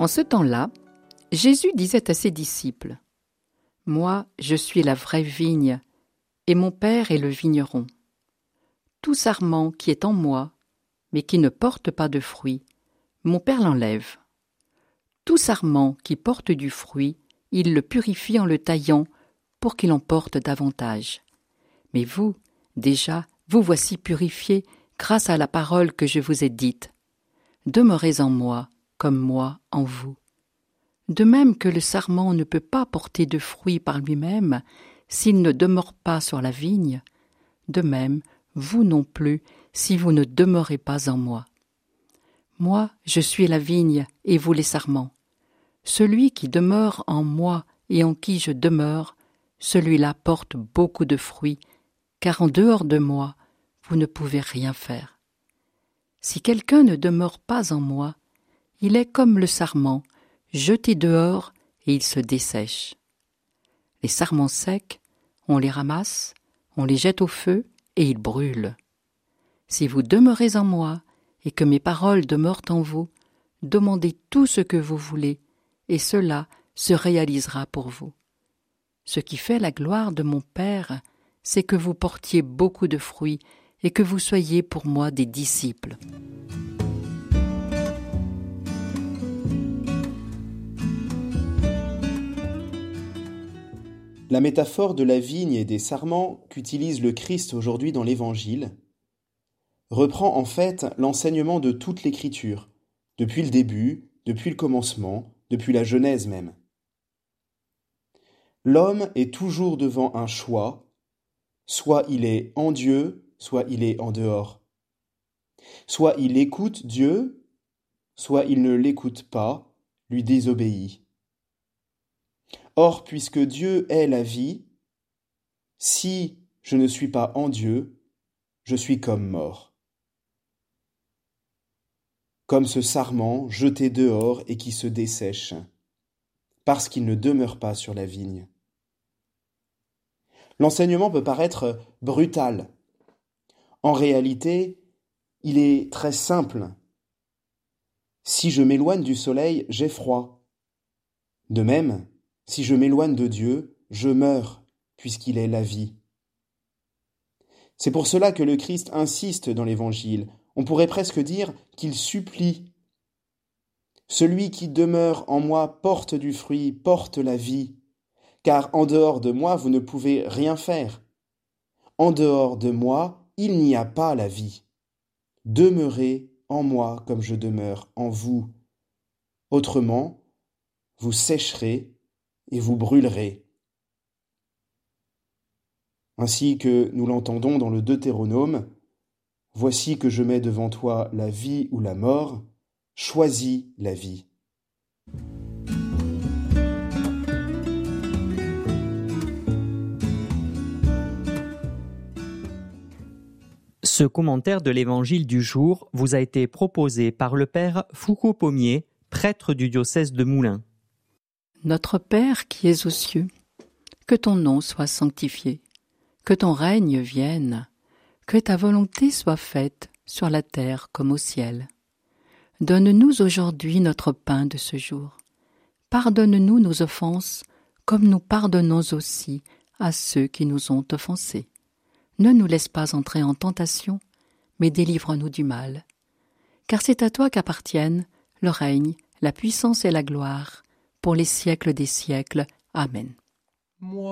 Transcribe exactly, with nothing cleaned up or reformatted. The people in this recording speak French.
En ce temps-là, Jésus disait à ses disciples : « Moi, je suis la vraie vigne, et mon Père est le vigneron. Tout sarment qui est en moi, mais qui ne porte pas de fruit, mon Père l'enlève. Tout sarment qui porte du fruit, il le purifie en le taillant pour qu'il en porte davantage. Mais vous, déjà, vous voici purifiés grâce à la parole que je vous ai dite. Demeurez en moi, comme moi en vous. De même que le sarment ne peut pas porter de fruit par lui-même s'il ne demeure pas sur la vigne, de même, vous non plus, si vous ne demeurez pas en moi. Moi, je suis la vigne, et vous les sarments. Celui qui demeure en moi et en qui je demeure, celui-là porte beaucoup de fruits, car en dehors de moi, vous ne pouvez rien faire. Si quelqu'un ne demeure pas en moi, il est comme le sarment, jeté dehors et il se dessèche. Les sarments secs, on les ramasse, on les jette au feu et ils brûlent. Si vous demeurez en moi et que mes paroles demeurent en vous, demandez tout ce que vous voulez et cela se réalisera pour vous. Ce qui fait la gloire de mon Père, c'est que vous portiez beaucoup de fruits et que vous soyez pour moi des disciples. La métaphore de la vigne et des sarments qu'utilise le Christ aujourd'hui dans l'Évangile reprend en fait l'enseignement de toute l'Écriture, depuis le début, depuis le commencement, depuis la Genèse même. L'homme est toujours devant un choix, soit il est en Dieu, soit il est en dehors. Soit il écoute Dieu, soit il ne l'écoute pas, lui désobéit. Or, puisque Dieu est la vie, si je ne suis pas en Dieu, je suis comme mort. Comme ce sarment jeté dehors et qui se dessèche, parce qu'il ne demeure pas sur la vigne. L'enseignement peut paraître brutal. En réalité, il est très simple. Si je m'éloigne du soleil, j'ai froid. De même, si je m'éloigne de Dieu, je meurs, puisqu'il est la vie. C'est pour cela que le Christ insiste dans l'Évangile. On pourrait presque dire qu'il supplie. Celui qui demeure en moi porte du fruit, porte la vie, car en dehors de moi, vous ne pouvez rien faire. En dehors de moi, il n'y a pas la vie. Demeurez en moi comme je demeure en vous. Autrement, vous sécherez et vous brûlerez. Ainsi que nous l'entendons dans le Deutéronome, « Voici que je mets devant toi la vie ou la mort, choisis la vie. » Ce commentaire de l'Évangile du jour vous a été proposé par le Père Foucault-Pommier, prêtre du diocèse de Moulins. Notre Père qui es aux cieux, que ton nom soit sanctifié, que ton règne vienne, que ta volonté soit faite sur la terre comme au ciel. Donne-nous aujourd'hui notre pain de ce jour. Pardonne-nous nos offenses, comme nous pardonnons aussi à ceux qui nous ont offensés. Ne nous laisse pas entrer en tentation, mais délivre-nous du mal. Car c'est à toi qu'appartiennent le règne, la puissance et la gloire, pour les siècles des siècles. Amen. Moi.